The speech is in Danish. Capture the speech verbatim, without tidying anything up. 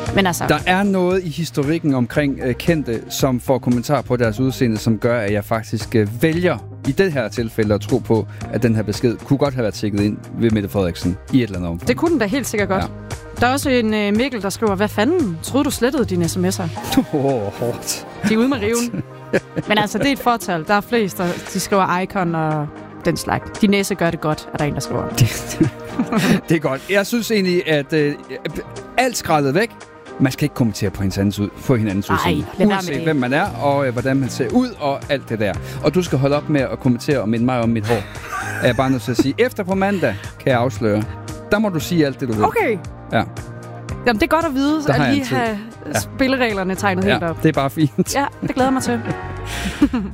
Men altså... Der er noget i historikken omkring øh, kendte, som får kommentarer på deres udseende, som gør, at jeg faktisk øh, vælger i det her tilfælde at tro på, at den her besked kunne godt have været tjekket ind ved Mette Frederiksen i et eller andet omfang. Det kunne den da helt sikkert godt. Ja. Der er også en øh, Mikkel, der skriver, hvad fanden? Troede du slettede dine sms'er? Åh, oh, hårdt. De er ude med riven. Men altså, det er et fortal. Der er flest, der de skriver icon og den slags. De næse gør det godt, er der en, der skriver. Det er godt. Jeg synes egentlig, at øh, alt skrællet væk. Man skal ikke kommentere på hinandens, ud, på hinandens udseende. Uanset hvem man er, og øh, hvordan man ser ud, og alt det der. Og du skal holde op med at kommentere og minde mig om mit hår. Er jeg bare nødt til at sige, efter på mandag kan jeg afsløre. Der må du sige alt det, du vil. Okay. Ja. Jamen, det er godt at vide, at lige have ja. spillereglerne tegnet ja, helt op. Det er bare fint. Ja, det glæder mig til.